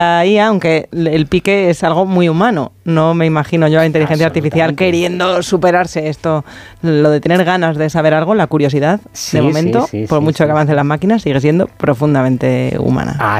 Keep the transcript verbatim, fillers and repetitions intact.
la I A, aunque el pique es algo muy humano. No me imagino yo a la inteligencia artificial queriendo superarse esto. Lo de tener ganas de saber algo, la curiosidad, sí, de momento, sí, sí, por sí, mucho sí, que avancen sí. las máquinas, sigue siendo profundamente humana. Ah,